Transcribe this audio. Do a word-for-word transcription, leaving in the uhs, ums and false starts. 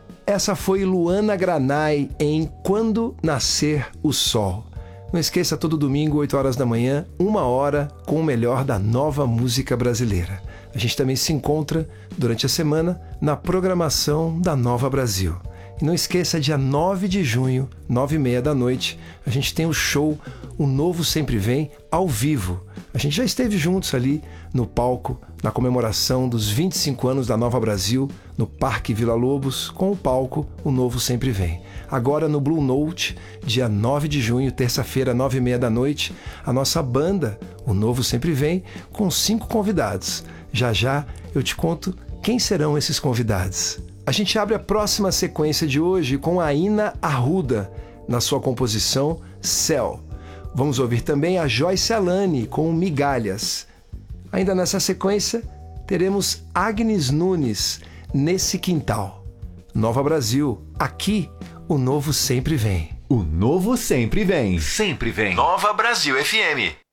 Essa foi Luana Granai em Quando Nascer o Sol. Não esqueça, todo domingo, oito horas da manhã, uma hora, com o melhor da nova música brasileira. A gente também se encontra durante a semana na programação da Nova Brasil. E não esqueça, dia nove de junho, nove e meia da noite, a gente tem o show O Novo Sempre Vem, ao vivo. A gente já esteve juntos ali no palco, na comemoração dos vinte e cinco anos da Nova Brasil, no Parque Vila Lobos, com o palco O Novo Sempre Vem. Agora no Blue Note, dia nove de junho, terça-feira, nove e meia da noite, a nossa banda, O Novo Sempre Vem, com cinco convidados. Já já eu te conto quem serão esses convidados. A gente abre a próxima sequência de hoje com a Ina Arruda, na sua composição Céu. Vamos ouvir também a Joyce Alane com Migalhas. Ainda nessa sequência, teremos Agnes Nunes, Nesse Quintal. Nova Brasil, aqui o novo sempre vem. O novo sempre vem. Sempre vem. Nova Brasil F M.